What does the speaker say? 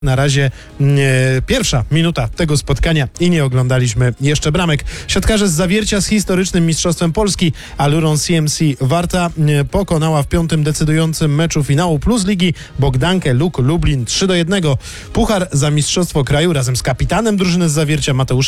Na razie pierwsza minuta tego spotkania i nie oglądaliśmy jeszcze bramek. Siatkarze z Zawiercia z historycznym mistrzostwem Polski Allurą CMC Warta pokonała w piątym decydującym meczu finału Plus Ligi Bogdankę Luk Lublin 3-1. Puchar za mistrzostwo kraju razem z kapitanem drużyny z Zawiercia Mateuszem